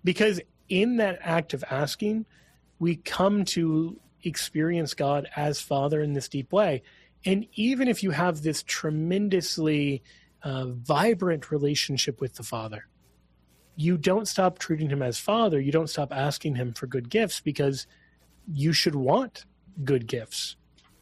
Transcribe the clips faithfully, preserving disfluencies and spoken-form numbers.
Because in that act of asking, we come to experience God as Father in this deep way. And even if you have this tremendously uh, vibrant relationship with the Father, you don't stop treating him as Father. You don't stop asking him for good gifts, because you should want good gifts.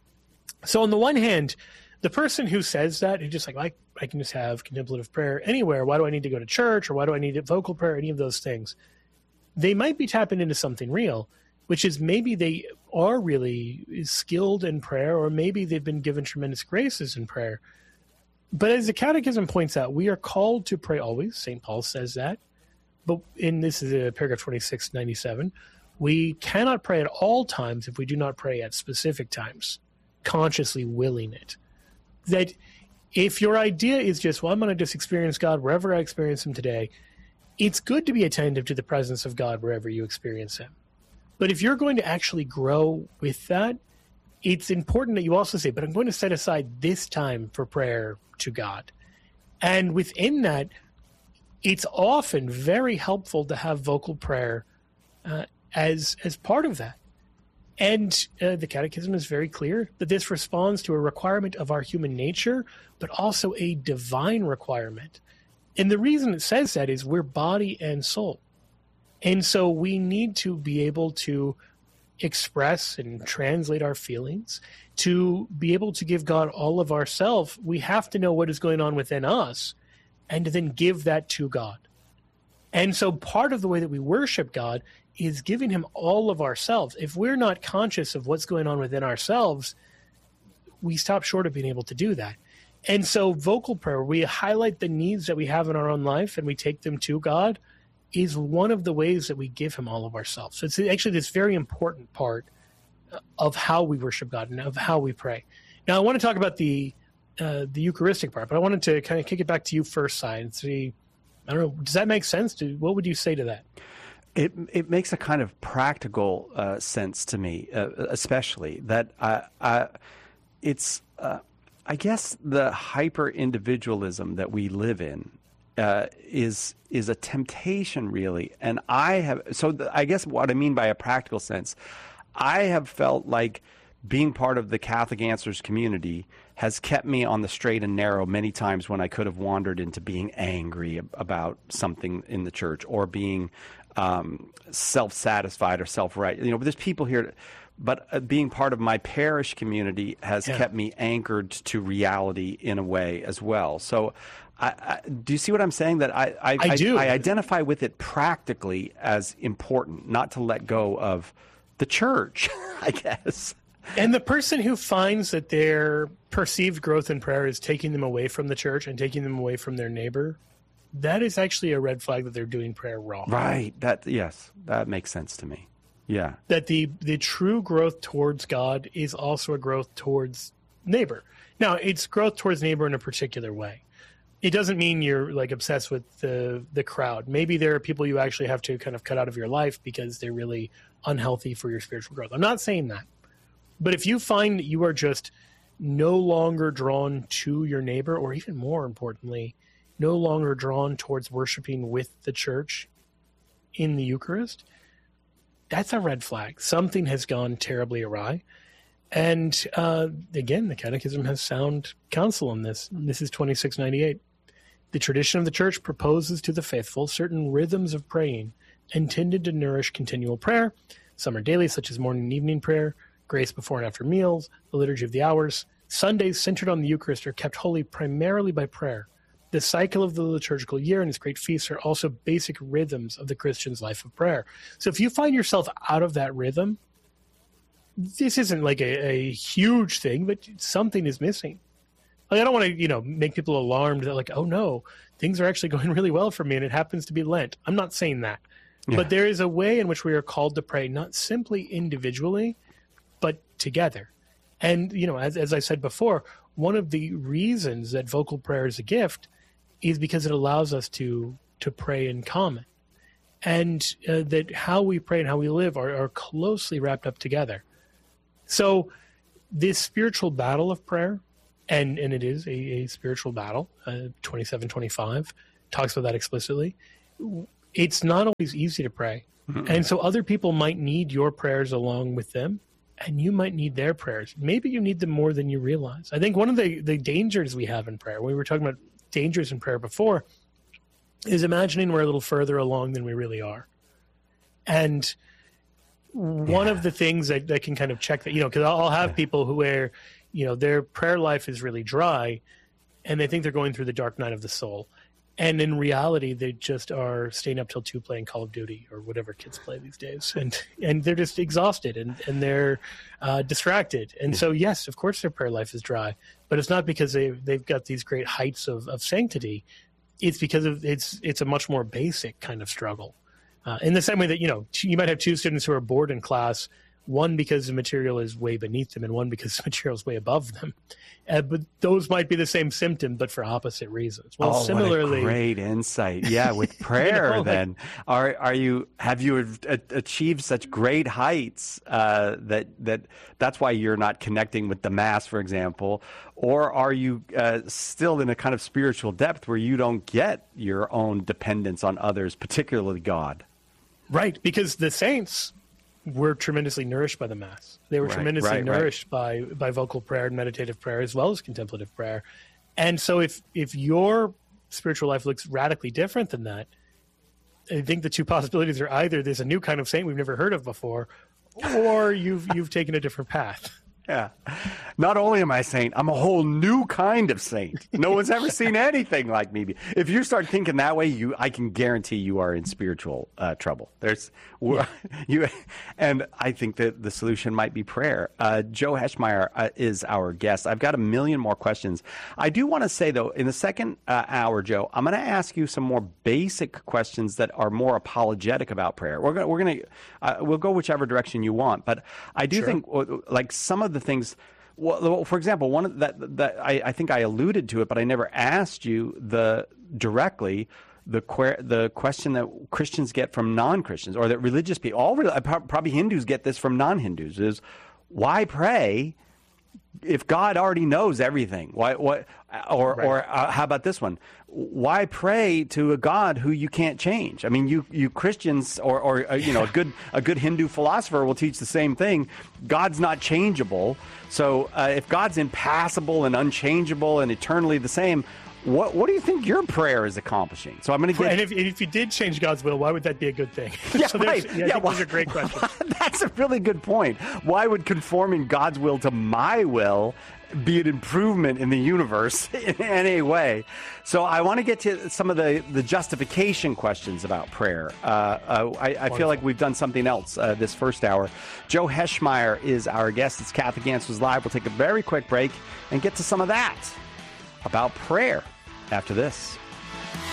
So on the one hand, the person who says that, who just like, I, I can just have contemplative prayer anywhere. Why do I need to go to church? Or why do I need vocal prayer? Any of those things. They might be tapping into something real, which is maybe they are really skilled in prayer, or maybe they've been given tremendous graces in prayer. But as the Catechism points out, we are called to pray always. Saint Paul says that. But in this is a paragraph twenty-six ninety-seven, we cannot pray at all times if we do not pray at specific times, consciously willing it. That if your idea is just, well, I'm going to just experience God wherever I experience him today, it's good to be attentive to the presence of God wherever you experience him. But if you're going to actually grow with that, it's important that you also say, but I'm going to set aside this time for prayer to God. And within that, it's often very helpful to have vocal prayer uh, as as part of that. And uh, the Catechism is very clear that this responds to a requirement of our human nature, but also a divine requirement. And the reason it says that is we're body and soul. And so we need to be able to express and translate our feelings. To be able to give God all of ourselves, we have to know what is going on within us, and to then give that to God. And so part of the way that we worship God is giving him all of ourselves. If we're not conscious of what's going on within ourselves, we stop short of being able to do that. And so vocal prayer, we highlight the needs that we have in our own life and we take them to God, is one of the ways that we give him all of ourselves. So it's actually this very important part of how we worship God and of how we pray. Now, I want to talk about the uh, the Eucharistic part, but I wanted to kind of kick it back to you first, Si, and see, I don't know, does that make sense? Do, what would you say to that? It it makes a kind of practical uh, sense to me, uh, especially that I, I, it's, uh, I guess the hyper-individualism that we live in uh, is is a temptation, really. And I have, so the, I guess what I mean by a practical sense, I have felt like being part of the Catholic Answers community has kept me on the straight and narrow many times when I could have wandered into being angry about something in the church, or being um, self-satisfied or self-right. You know, there's people here, but uh, being part of my parish community has yeah. kept me anchored to reality in a way as well. So I, I, do you see what I'm saying? That I, I, I do. I, I identify with it practically as important, not to let go of the church, I guess. And the person who finds that their perceived growth in prayer is taking them away from the church and taking them away from their neighbor, that is actually a red flag that they're doing prayer wrong. Right. That yes, that makes sense to me. Yeah. That the the true growth towards God is also a growth towards neighbor. Now, it's growth towards neighbor in a particular way. It doesn't mean you're like obsessed with the the crowd. Maybe there are people you actually have to kind of cut out of your life because they're really unhealthy for your spiritual growth. I'm not saying that. But if you find that you are just no longer drawn to your neighbor, or even more importantly, no longer drawn towards worshiping with the church in the Eucharist, that's a red flag. Something has gone terribly awry. And uh, again, the Catechism has sound counsel on this. This is twenty-six ninety-eight. The tradition of the church proposes to the faithful certain rhythms of praying intended to nourish continual prayer. Some are daily, such as morning and evening prayer, grace before and after meals, the liturgy of the hours. Sundays centered on the Eucharist are kept holy primarily by prayer. The cycle of the liturgical year and its great feasts are also basic rhythms of the Christian's life of prayer. So if you find yourself out of that rhythm, this isn't like a, a huge thing, but something is missing. Like, I don't want to, you know, make people alarmed that like, oh no, things are actually going really well for me and it happens to be Lent. I'm not saying that. Yeah. But there is a way in which we are called to pray, not simply individually, but together. And, you know, as, as I said before, one of the reasons that vocal prayer is a gift is because it allows us to to pray in common. And uh, that how we pray and how we live are, are closely wrapped up together. So this spiritual battle of prayer, and, and it is a, a spiritual battle, uh, twenty-seven twenty-five talks about that explicitly. it's not always easy to pray. Mm-hmm. And so other people might need your prayers along with them, and you might need their prayers. Maybe you need them more than you realize. I think one of the, the dangers we have in prayer, we were talking about dangers in prayer before, is imagining we're a little further along than we really are. And one yeah. of the things that, that can kind of check that, you know, because I'll have yeah. people who are, you know, their prayer life is really dry, and they think they're going through the dark night of the soul. And in reality, they just are staying up till two playing Call of Duty or whatever kids play these days. And and they're just exhausted and, and they're uh, distracted. And so, yes, of course their prayer life is dry. But it's not because they've, they've got these great heights of, of sanctity. It's because of it's it's a much more basic kind of struggle. Uh, in the same way that, you know, you might have two students who are bored in class, one because the material is way beneath them and one because the material is way above them. Uh, but those might be the same symptom, but for opposite reasons. Well, oh, similarly, what a great insight. Yeah, with prayer, you know, then like, are are you have you a- achieved such great heights uh, that that that's why you're not connecting with the Mass, for example, or are you uh, still in a kind of spiritual depth where you don't get your own dependence on others, particularly God? Right, because the saints were tremendously nourished by the Mass. They were right, tremendously right, nourished right. by by vocal prayer and meditative prayer as well as contemplative prayer. And so if if your spiritual life looks radically different than that, I think the two possibilities are either there's a new kind of saint we've never heard of before, or you've you've taken a different path. Yeah. Not only am I a saint, I'm a whole new kind of saint. No one's ever seen anything like me. If you start thinking that way, you, I can guarantee you are in spiritual uh, trouble. There's, yeah. you, and I think that the solution might be prayer. Uh, Joe Heschmeyer uh, is our guest. I've got a million more questions. I do want to say, though, in the second uh, hour, Joe, I'm going to ask you some more basic questions that are more apologetic about prayer. We're going, we're going to, uh, we'll go whichever direction you want, but I do sure. think, like some of the things. Well, for example, one of that that I, I think I alluded to it, but I never asked you the directly the que- the question that Christians get from non-Christians, or that religious people, all probably Hindus get this from non-Hindus, is why pray if God already knows everything? Why what or right. or uh, how about this one? Why pray to a God who you can't change? I mean, you you Christians or or uh, you know a good a good Hindu philosopher will teach the same thing. God's not changeable. So uh, if God's impassible and unchangeable and eternally the same, what what do you think your prayer is accomplishing? So I'm going to get. And if, if you did change God's will, why would that be a good thing? Yeah, so right. Yeah, I yeah, think well, those are great questions. That's a really good point. Why would conforming God's will to my will be an improvement in the universe in any way? So I want to get to some of the, the justification questions about prayer. Uh, uh, I, I feel like we've done something else uh, this first hour. Joe Heschmeyer is our guest. It's Catholic Answers Live. We'll take a very quick break and get to some of that about prayer after this.